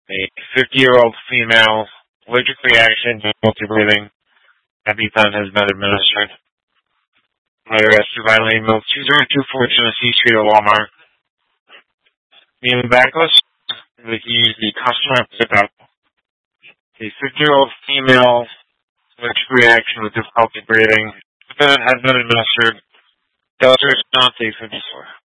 A 50-year-old female, allergic reaction to multi-breathing. EpiPen has been administered. Letter S. Violin Milk 2024 Tennessee Street at Walmart. Being backless, we can use the customer pickup. A 50-year-old female, allergic reaction with difficulty breathing. EpiPen has been administered. Delta Response 854.